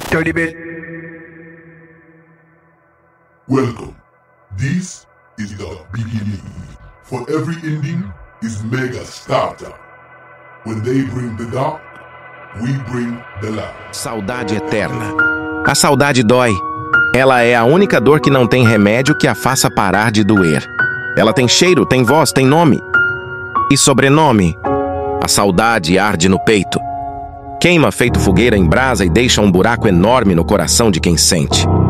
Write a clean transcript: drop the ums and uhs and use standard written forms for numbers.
Study bit. Welcome. This is the beginning. For every ending is mega starter. When they bring the dark, we bring the light. Saudade eterna. A saudade dói. Ela é a única dor que não tem remédio que a faça parar de doer. Ela tem cheiro, tem voz, tem nome. E sobrenome. A saudade arde no peito. Queima feito fogueira em brasa e deixa um buraco enorme no coração de quem sente.